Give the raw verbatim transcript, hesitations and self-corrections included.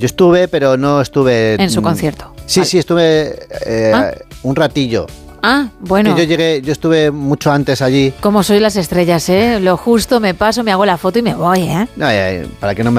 Yo estuve, pero no estuve... En su concierto. Sí, vale. sí, estuve eh, ¿Ah? un ratillo. Ah, bueno. Que yo llegué, yo estuve mucho antes allí. Como soy las estrellas, ¿eh? Lo justo, me paso, me hago la foto y me voy, ¿eh? No, para que no me